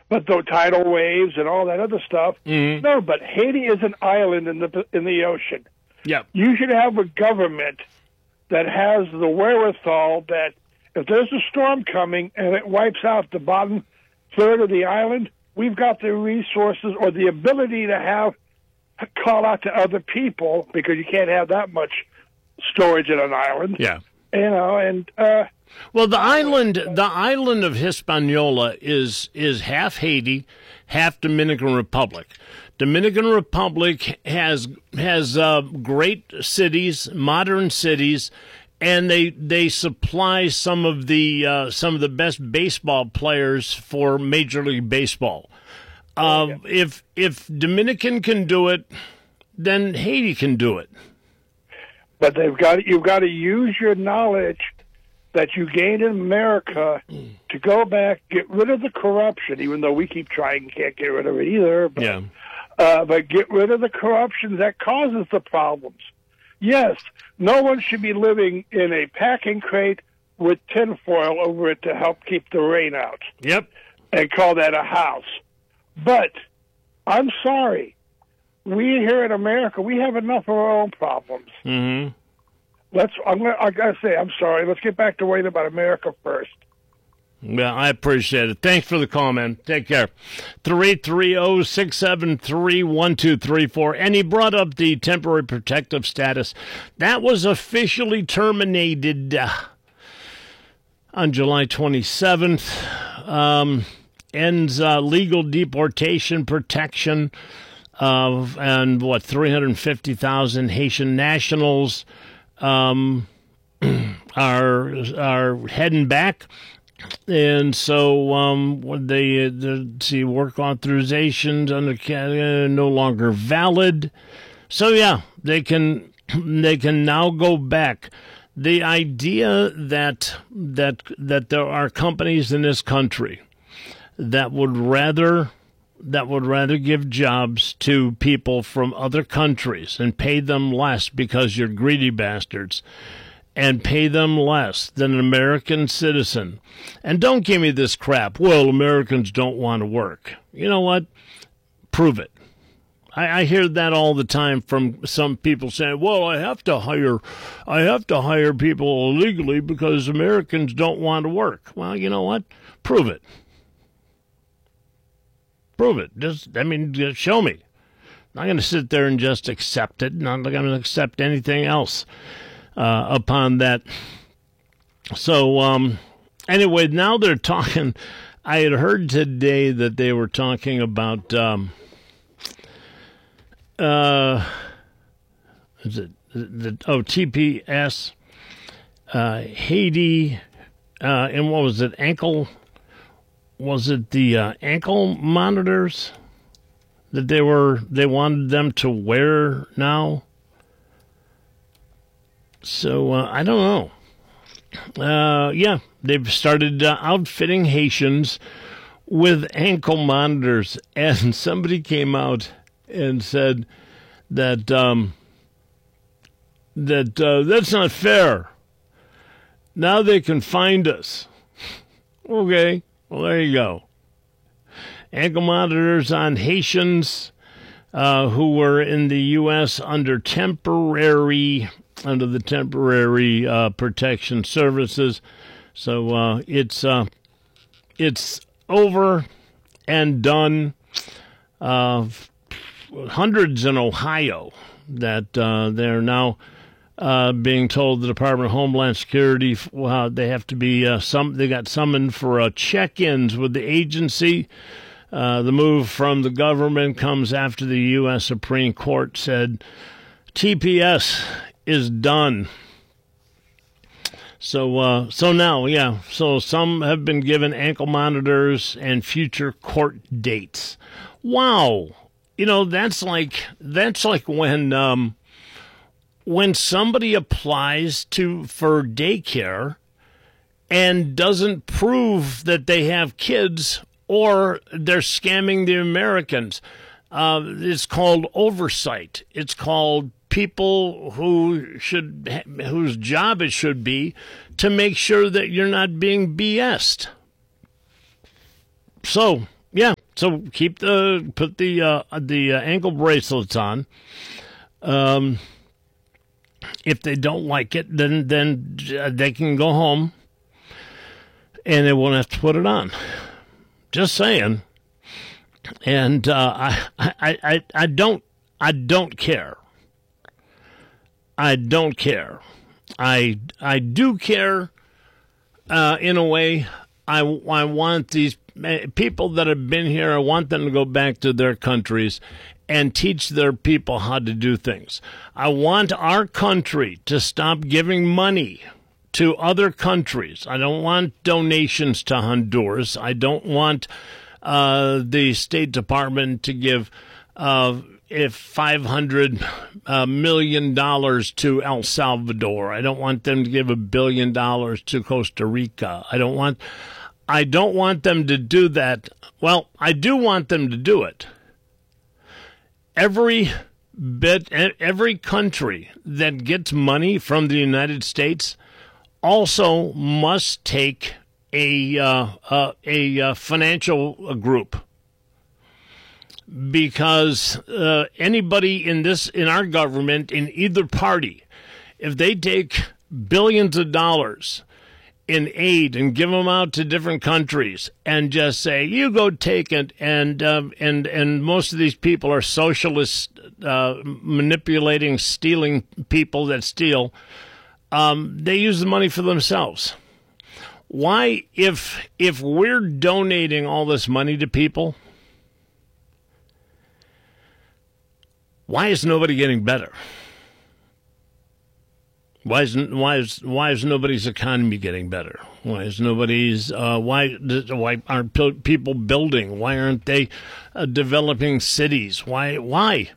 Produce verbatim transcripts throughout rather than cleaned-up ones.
but the tidal waves and all that other stuff. Mm-hmm. No, but Haiti is an island in the in the ocean. Yeah. You should have a government that has the wherewithal that if there's a storm coming and it wipes out the bottom third of the island, we've got the resources or the ability to have call out to other people, because you can't have that much storage in an island. Yeah. You know, and uh, well, the island, the island of Hispaniola is is half Haiti, half Dominican Republic. Dominican Republic has has uh, great cities, modern cities, and they they supply some of the uh, some of the best baseball players for Major League Baseball. Uh, oh, yeah. If if Dominican can do it, then Haiti can do it. But they've got you've got to use your knowledge that you gained in America to go back, get rid of the corruption. Even though we keep trying, can't get rid of it either. But, yeah. Uh, but get rid of the corruption that causes the problems. Yes, no one should be living in a packing crate with tinfoil over it to help keep the rain out. Yep. And call that a house. But I'm sorry. We here in America, we have enough of our own problems. Mm-hmm. Let's. I'm gonna. I gotta say, I'm sorry. Let's get back to worrying about America first. Well, I appreciate it. Thanks for the call, man. Take care. three three zero, six seven three, one two three four. And he brought up the temporary protective status. That was officially terminated uh, on July twenty-seventh. Um, ends uh, legal deportation protection of, and what, three hundred fifty thousand Haitian nationals um, are are heading back. And so um, they, they see work authorizations under Canada no longer valid. So yeah, they can they can now go back. The idea that that that there are companies in this country that would rather that would rather give jobs to people from other countries and pay them less because you're greedy bastards, and pay them less than an American citizen. And don't give me this crap, well, Americans don't want to work. You know what? Prove it. I, I hear that all the time from some people saying, well, I have to hire I have to hire people illegally because Americans don't want to work. Well, you know what? Prove it. Prove it. Just, I mean, just show me. I'm not going to sit there and just accept it. I'm not going to accept anything else uh, upon that. So, um, anyway, now they're talking. I had heard today that they were talking about, um, uh, is it, the, oh, T P S, uh, Haiti, uh, and what was it, ankle, was it the uh, ankle monitors that they were, they wanted them to wear now? So, uh, I don't know. Uh, yeah, they've started uh, outfitting Haitians with ankle monitors, and somebody came out and said that um, that uh, that's not fair. Now they can find us. Okay, well, there you go. Ankle monitors on Haitians uh, who were in the U S under temporary under the temporary uh, protection services. So uh, it's uh, it's over and done. Uh, hundreds in Ohio that uh, they're now uh, being told the Department of Homeland Security uh, they have to be uh, some. They got summoned for uh, check-ins with the agency. Uh, the move from the government comes after the U S Supreme Court said T P S is done. So, uh, so now, yeah, so some have been given ankle monitors and future court dates. Wow. You know, that's like, that's like when, um, when somebody applies to, for daycare and doesn't prove that they have kids or they're scamming the Americans. Uh, it's called oversight. It's called people who should, whose job it should be to make sure that you're not being B S'd. So, yeah, So keep the put the uh, the uh, ankle bracelets on. Um, if they don't like it, then then they can go home, and they won't have to put it on. Just saying. And uh, I, I I I don't I don't care. I don't care. I I do care. Uh, in a way, I I want these people that have been here. I want them to go back to their countries and teach their people how to do things. I want our country to stop giving money to other countries. I don't want donations to Honduras. I don't want uh, the State Department to give uh, if five hundred uh, million dollars to El Salvador. I don't want them to give a billion dollars to Costa Rica. I don't want, I don't want them to do that. Well, I do want them to do it. Every bit, every country that gets money from the United States also must take a uh, uh, a uh, financial group, because uh, anybody in this in our government, in either party, if they take billions of dollars in aid and give them out to different countries and just say, you go take it, and um, and and most of these people are socialists, uh, manipulating, stealing people that steal. Um, they use the money for themselves. Why, if if we're donating all this money to people, why is nobody getting better? Why is why is why is nobody's economy getting better? Why is nobody's uh, why why aren't people building? Why aren't they uh, developing cities? Why why?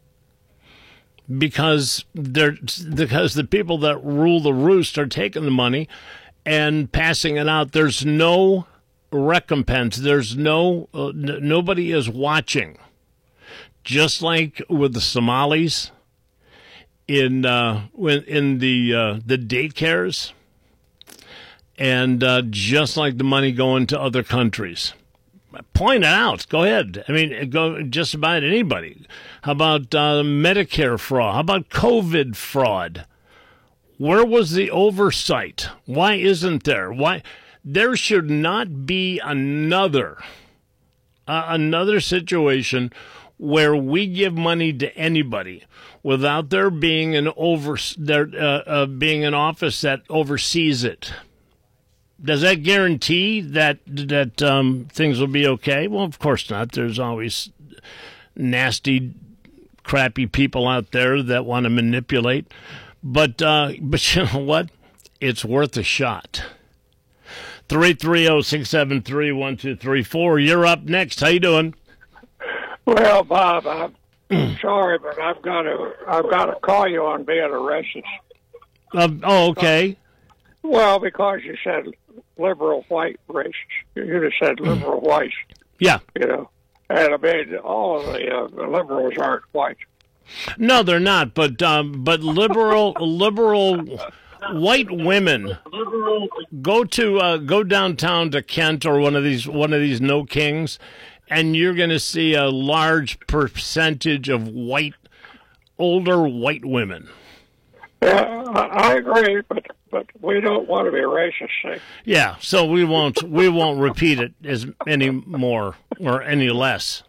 Because they're because the people that rule the roost are taking the money and passing it out. There's no recompense. There's no uh, n- nobody is watching. Just like with the Somalis in uh, when in the uh, the daycares, and uh, just like the money going to other countries. Point it out. Go ahead. I mean, go just about anybody. How about uh, Medicare fraud? How about COVID fraud? Where was the oversight? Why isn't there? Why there should not be another uh, another situation where we give money to anybody without there being an over there uh, uh, being an office that oversees it. Does that guarantee that that um, things will be okay? Well, of course not. There's always nasty, crappy people out there that want to manipulate. But uh, but you know what? It's worth a shot. three three zero, six seven three, one two three four. You're up next. How you doing? Well, Bob, I'm sorry, but I've got to I've got to call you on being a racist. Uh, oh, okay. Well, because you said liberal white race. You just said liberal whites. Yeah. You know, and I mean, all of the, uh, the liberals aren't white. No, they're not. But um, but liberal liberal white women go to uh, go downtown to Kent or one of these one of these no kings, and you're going to see a large percentage of white, older white women. Yeah, I agree, but but we don't want to be racist. See? Yeah, so we won't we won't repeat it as any more or any less.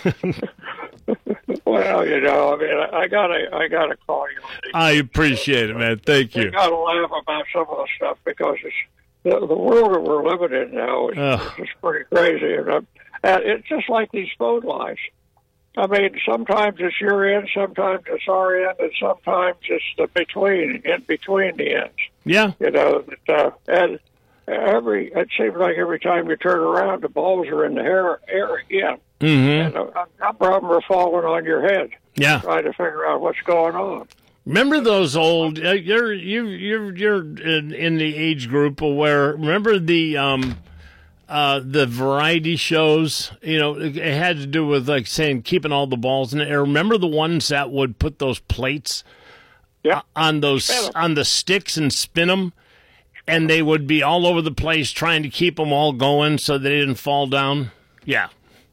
Well, you know, I mean, I gotta I gotta call you. I appreciate it, man. Thank you. You gotta laugh about some of the stuff because it's the, the world that we're living in now is Ugh. just pretty crazy, and, um, and it's just like these phone lines. I mean, sometimes it's your end, sometimes it's our end, and sometimes it's the between, in between the ends. Yeah. You know, that, uh, and every, it seems like every time you turn around, the balls are in the air, air again. Mm-hmm. And a, a number of them are falling on your head. Yeah. Trying to figure out what's going on. Remember those old, uh, you're, you, you're, you're in, in the age group where, remember the, um, Uh, the variety shows, you know, it had to do with, like, saying keeping all the balls in the air. Remember the ones that would put those plates yeah. on those on the sticks and spin them, and they would be all over the place trying to keep them all going so they didn't fall down? Yeah. Well,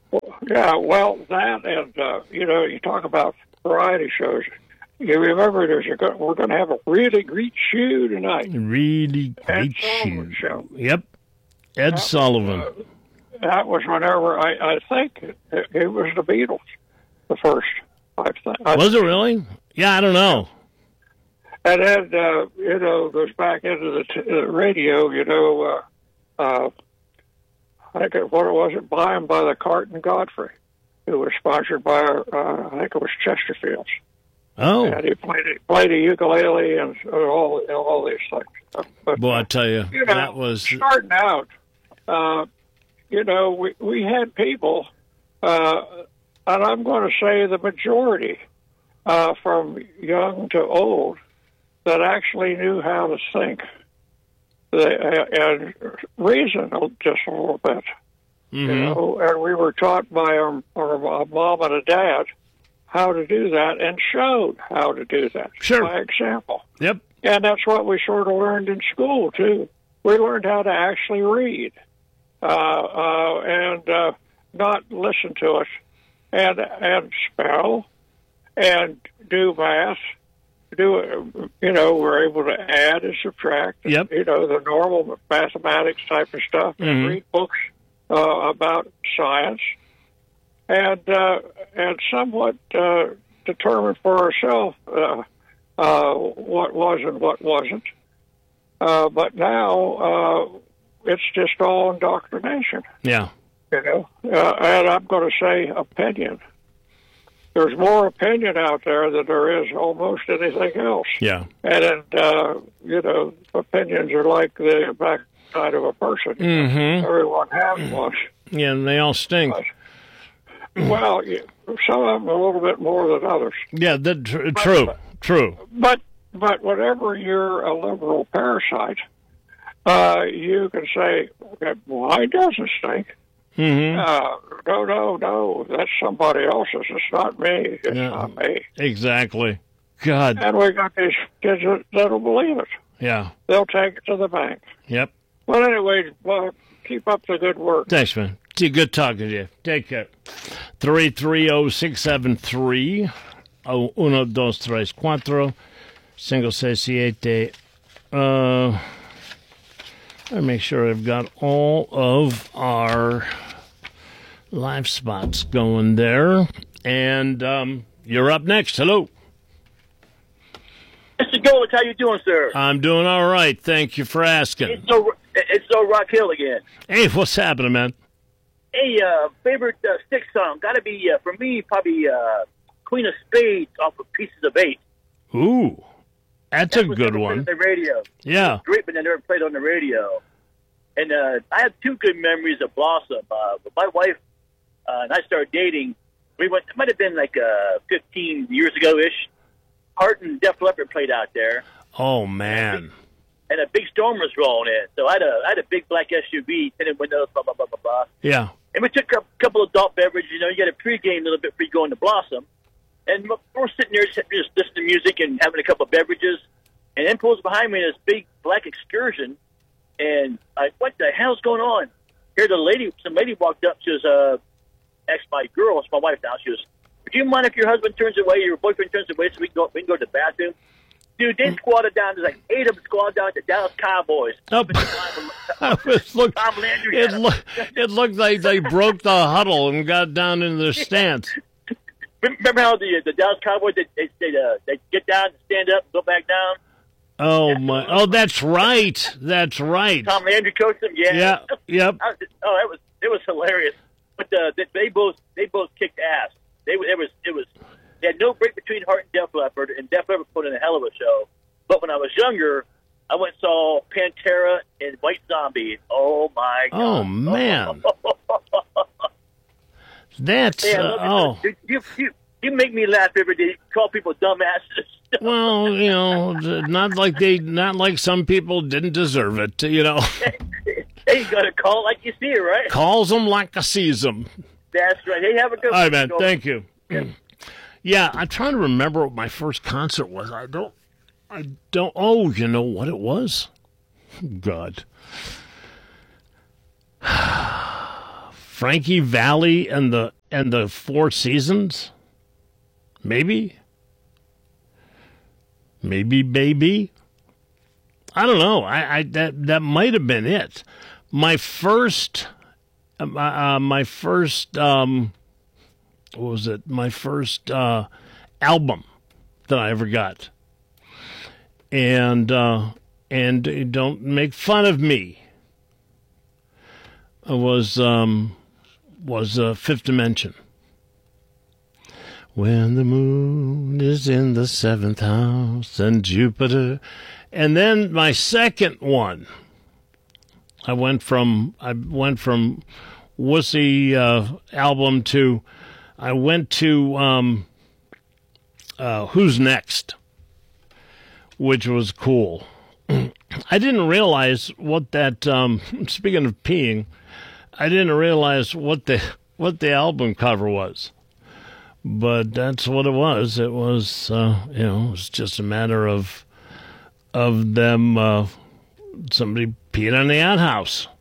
Yeah, well, that and, uh, you know, you talk about variety shows. You remember there's a go- we're going to have a really great shoe tonight. Really Ed great Sullivan shoe. show. Yep. Ed That Sullivan. Was, uh, that was whenever, I, I think it, it was the Beatles, the first. I think. Was it really? Yeah, I don't know. And then, uh, you know, goes back into the t- uh, radio, you know, uh, uh, I think it, what was it, By and by the Carton Godfrey, who was sponsored by, uh, I think it was Chesterfields. Oh. And he played, played a ukulele and all, all these things. But, Boy, I tell you, you know, that was... starting out, uh, you know, we, we had people, uh, and I'm going to say the majority, uh, from young to old, that actually knew how to think they, uh, and reason just a little bit. Mm-hmm. You know, and we were taught by our, our mom and a dad how to do that and showed how to do that Sure. by example. Yep. And that's what we sort of learned in school, too. We learned how to actually read uh, uh, and uh, not listen to it and, and spell and do math. Do you know, we're able to add and subtract, Yep. you know, the normal mathematics type of stuff, and Mm-hmm. read books uh, about science, and uh, and somewhat uh, determine for ourselves uh, uh, what was and what wasn't. Uh, but now uh, it's just all indoctrination, Yeah. you know. Uh, and I'm going to say opinion. There's more opinion out there than there is almost anything else. Yeah. And, uh, you know, opinions are like the backside of a person. Mm-hmm. Everyone has one. Yeah, and they all stink. Well, you- some of them a little bit more than others. Yeah, that, tr- true. True. But but whenever you're a liberal parasite, uh, you can say, why doesn't stink? Mm-hmm. Uh, no, no, no, that's somebody else's. It's not me. It's Yeah. not me. Exactly. God. And we got these kids that, that don't believe it. Yeah. They'll take it to the bank. Yep. Well, anyway, well, keep up the good work. Thanks, man. It's good talking to you. Take care. three three zero, six seven three, one, dos, tres, cuatro, cinco, seis, siete. Uh, I'll make sure I've got all of our live spots going there. And um, you're up next. Hello. Mister Golich, how you doing, sir? I'm doing all right. Thank you for asking. It's so it's so Rock Hill again. Hey, what's happening, man? Hey, uh, favorite uh, stick song? Got to be uh, for me, probably uh, Queen of Spades off of Pieces of Eight. Ooh, that's That a was good never played one. On the radio, Yeah. great, but they never played on the radio. And uh, I have two good memories of Blossom. Uh, with my wife uh, and I started dating. We went. It might have been like uh, fifteen years ago ish. Hart and Def Leppard played out there. Oh, man. And a big storm was rolling in. So I had a I had a big black S U V, tinted windows, blah blah blah blah blah. Yeah. And we took a couple of adult beverages. You know, you got a pregame a little bit before you go into Blossom. And we're sitting there just, just listening to music and having a couple of beverages. And then pulls behind me this big black Excursion. And I, what the hell's going on? Here, the lady, some lady walked up. She was uh, ex my girl, it's my wife now. She was, would you mind if your husband turns away, your boyfriend turns away, so we can go, we can go to the bathroom? Dude, they squatted down. There's like eight of them squatted down at the Dallas Cowboys. Oh, it, looked, Tom Landry it, had 'em. look, it looked like they broke the huddle and got down into their stance. Remember how the the Dallas Cowboys they they they, uh, they get down, stand up, go back down. Oh my! Oh, that's right. That's right. Tom Landry coached them. Yeah. Yeah. Yep. I was, oh, it was it was hilarious. But uh, they, they both they both kicked ass. They it was it was they had no break between Hart and Def Leppard, and Def Leppard put in a hell of a show. But when I was younger, I went and saw Pantera and White Zombie. Oh my god! Oh man. That's Hey, I uh, love oh you. You, you you make me laugh every day. You call people dumbasses. well, you know, not like they, not like some people didn't deserve it. You know, Hey, you got to call it like you see it, right? calls them like I sees them. That's right. Hey, have a good All right, one. man. Thank you. Yeah, I'm trying to remember what my first concert was. I don't. I don't. Oh, you know what it was? God. Frankie Valli and the and the Four Seasons? Maybe? Maybe, baby? I don't know. I, I that that might have been it. My first, uh, my first, um, what was it? My first uh, album that I ever got. And uh, and don't make fun of me. It was um, was uh, Fifth Dimension. When the moon is in the seventh house and Jupiter. And then my second one, I went from I went from wussy uh, album to I went to um, uh, Who's Next, which was cool. I didn't realize what that. Um, speaking of peeing, I didn't realize what the what the album cover was. But that's what it was. It was, uh, you know, it was just a matter of of them, uh, somebody peed on the outhouse.